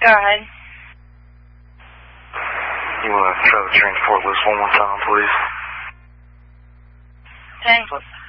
Go ahead. You want to try to transport list one more time, please? 10.